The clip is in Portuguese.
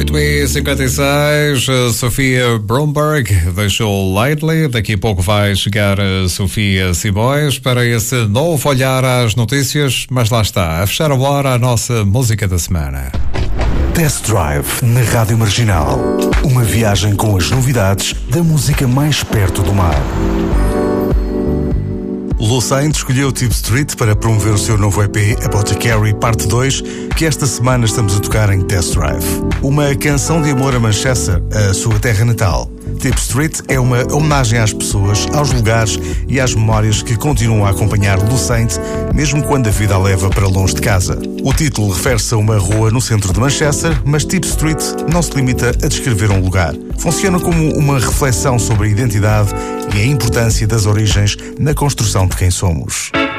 8h56, a Sofia Bromberg deixou Lightly. Daqui a pouco vai chegar a Sofia Simões para esse novo olhar às notícias, mas lá está, a fechar a hora a nossa música da semana. Test Drive na Rádio Marginal. Uma viagem com as novidades da música mais perto do mar. Lou Saint escolheu Tip Street para promover o seu novo EP Apothecary Parte 2, que esta semana estamos a tocar em Test Drive. Uma canção de amor a Manchester, a sua terra natal. Tip Street é uma homenagem às pessoas, aos lugares e às memórias que continuam a acompanhar Lou Saint, mesmo quando a vida a leva para longe de casa. O título refere-se a uma rua no centro de Manchester, mas Tip Street não se limita a descrever um lugar. Funciona como uma reflexão sobre a identidade e a importância das origens na construção de quem somos.